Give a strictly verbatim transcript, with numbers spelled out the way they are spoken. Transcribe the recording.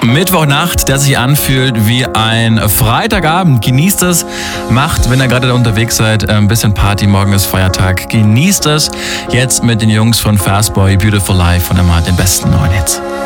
Mittwochnacht, der sich anfühlt wie ein Freitagabend. Genießt es, macht, wenn ihr gerade unterwegs seid, ein bisschen Party. Morgen ist Feiertag. Genießt es jetzt mit den Jungs von Fastboy, Beautiful Life und immer den besten neuen Hits.